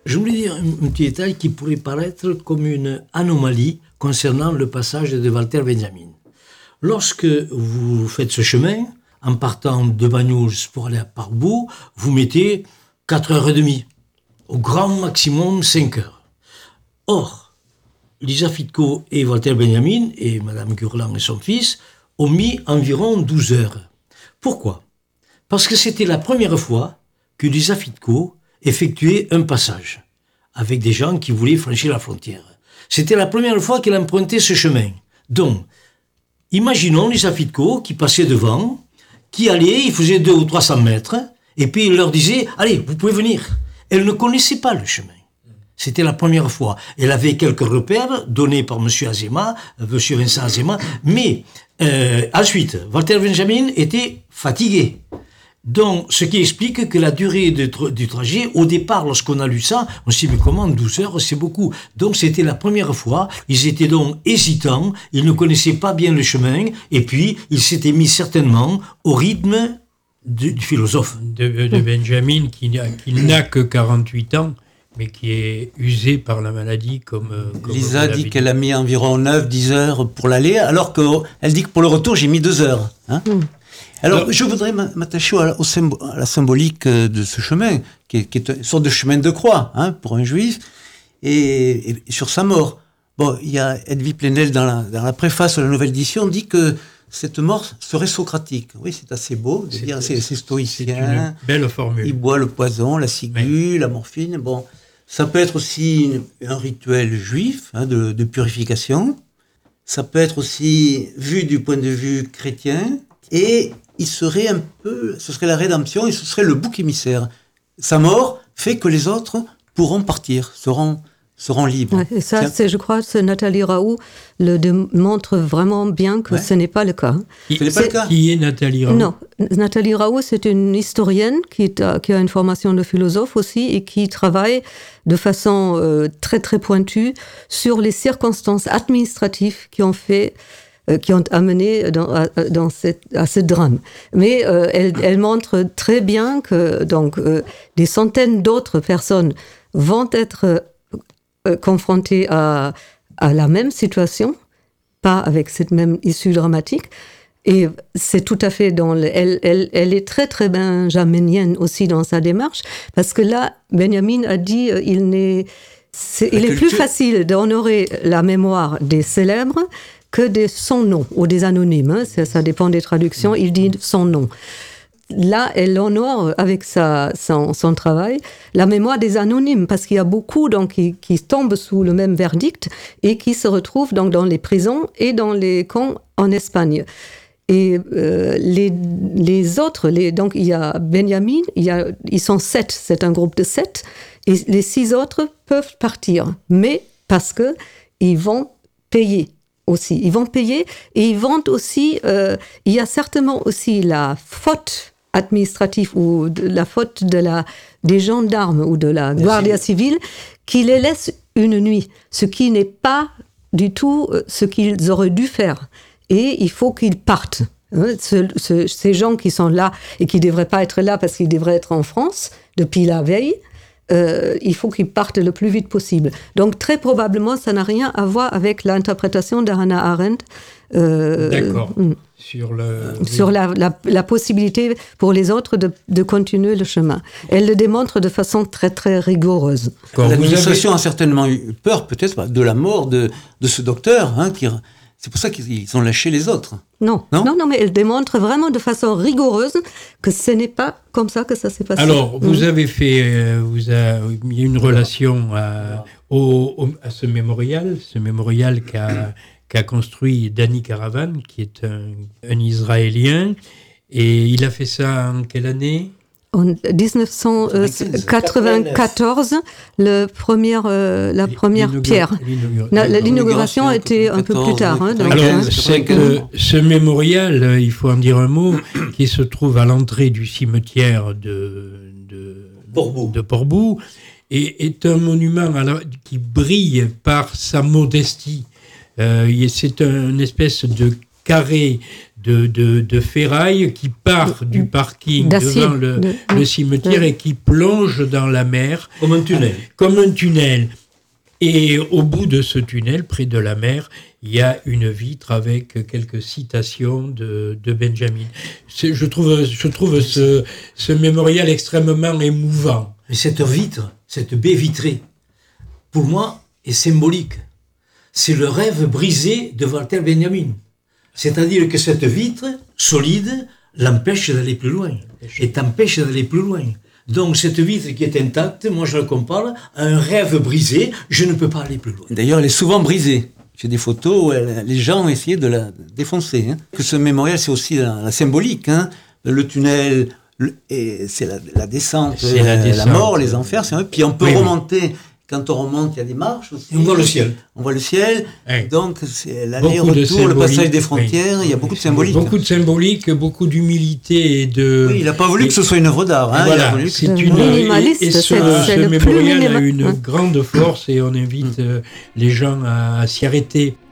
Je voulais dire un petit détail qui pourrait paraître comme une anomalie concernant le passage de Walter Benjamin. Lorsque vous faites ce chemin, en partant de Banyuls pour aller à Portbou, vous mettez 4h30, au grand maximum 5 heures. Or, Lisa Fitko et Walter Benjamin, et Madame Gurlan et son fils, ont mis environ 12 heures. Pourquoi ? Parce que c'était la première fois que Lisa Fitko effectuait un passage avec des gens qui voulaient franchir la frontière. C'était la première fois qu'elle empruntait ce chemin. Donc, imaginons Lisa Fitko qui passait devant, qui allait, il faisait 200 ou 300 mètres, et puis il leur disait « Allez, vous pouvez venir ». Elle ne connaissait pas le chemin. C'était la première fois. Elle avait quelques repères donnés par M. Azema, M. Vincent Azema, mais ensuite, Walter Benjamin était fatigué. Donc, ce qui explique que la durée du trajet, au départ, lorsqu'on a lu ça, on s'est dit, mais comment 12 heures, c'est beaucoup. Donc, c'était la première fois, ils étaient donc hésitants, ils ne connaissaient pas bien le chemin, et puis, ils s'étaient mis certainement au rythme du philosophe. De Benjamin, qui n'a que 48 ans, mais qui est usé par la maladie comme Lisa dit qu'elle a mis environ 9-10 heures pour l'aller, alors qu'elle dit que pour le retour, j'ai mis 2 heures. Hein. Alors, je voudrais m'attacher à la symbolique de ce chemin, qui est une sorte de chemin de croix, hein, pour un juif, et sur sa mort. Bon, il y a Edwy Plenel dans la préface de la nouvelle édition, dit que cette mort serait socratique. Oui, c'est assez beau de dire, c'est stoïcien. C'est une belle formule. Il boit le poison, la ciguë, oui. La morphine. Bon, ça peut être aussi un rituel juif, hein, de purification. Ça peut être aussi vu du point de vue chrétien. Et ce serait la rédemption et ce serait le bouc émissaire. Sa mort fait que les autres pourront partir, seront libres. Ouais, et ça, je crois que Nathalie Raoult le démontre vraiment bien que ce n'est pas le cas. Ce n'est pas le cas. Qui est Nathalie Raoult ? Non, Nathalie Raoult, c'est une historienne qui a une formation de philosophe aussi et qui travaille de façon très très pointue sur les circonstances administratives qui ont amené à ce drame. Mais elle montre très bien que des centaines d'autres personnes vont être confrontées à la même situation, pas avec cette même issue dramatique. Et c'est tout à fait elle est très très benjaminienne aussi dans sa démarche, parce que là, Benjamin a dit il est plus facile d'honorer la mémoire des célèbres que de son nom, ou des anonymes, hein, ça dépend des traductions, il dit son nom. Là, elle honore avec son travail la mémoire des anonymes, parce qu'il y a beaucoup qui tombent sous le même verdict et qui se retrouvent donc dans les prisons et dans les camps en Espagne. Et les autres, donc il y a Benjamin, ils sont 7, c'est un groupe de 7, et les 6 autres peuvent partir, mais parce que ils vont payer. Aussi. Ils vont payer et ils vont aussi... il y a certainement aussi la faute administrative ou la faute des gendarmes ou de la Guardia Civile qui les laisse une nuit, ce qui n'est pas du tout ce qu'ils auraient dû faire. Et il faut qu'ils partent. Ces gens qui sont là et qui ne devraient pas être là parce qu'ils devraient être en France depuis la veille, il faut qu'ils partent le plus vite possible. Donc, très probablement, ça n'a rien à voir avec l'interprétation de Hannah Arendt. D'accord. Sur la possibilité pour les autres de continuer le chemin. Elle le démontre de façon très, très rigoureuse. L'administration a certainement eu peur, peut-être, de la mort de ce docteur, hein, c'est pour ça qu'ils ont lâché les autres. Non, mais elle démontre vraiment de façon rigoureuse que ce n'est pas comme ça que ça s'est passé. Alors, vous avez fait, il y a une relation à ce mémorial qu'a construit Danny Caravan, qui est un Israélien, et il a fait ça en quelle année ? En 1994, la première pierre. L'inauguration était un peu plus tard. Hein, donc, alors, c'est que ce mémorial, il faut en dire un mot, qui se trouve à l'entrée du cimetière de Portbou, est un monument qui brille par sa modestie. C'est une espèce de carré de ferraille qui part du parking devant le cimetière et qui plonge dans la mer. Comme un tunnel. Comme un tunnel. Et au bout de ce tunnel, près de la mer, il y a une vitre avec quelques citations de Benjamin. Je trouve ce mémorial extrêmement émouvant. Mais cette vitre, cette baie vitrée, pour moi, est symbolique. C'est le rêve brisé de Walter Benjamin. C'est-à-dire que cette vitre, solide, l'empêche d'aller plus loin. Et t'empêche d'aller plus loin. Donc cette vitre qui est intacte, moi je la compare à un rêve brisé, je ne peux pas aller plus loin. D'ailleurs, elle est souvent brisée. J'ai des photos où les gens ont essayé de la défoncer. Hein. Que ce mémorial, c'est aussi la symbolique. Hein. Le tunnel, c'est la descente, la mort, les enfers. Puis on peut remonter. Quand on remonte, il y a des marches aussi. On voit le ciel. On voit le ciel. Oui. Donc, c'est l'aller-retour, le passage des frontières. Il y a beaucoup de symbolique. Beaucoup de symbolique, beaucoup d'humilité et de... Oui, il n'a pas voulu que ce soit une œuvre d'art. Hein. Voilà, c'est une minimaliste. Et ce mémorial a une grande force et on invite les gens à s'y arrêter.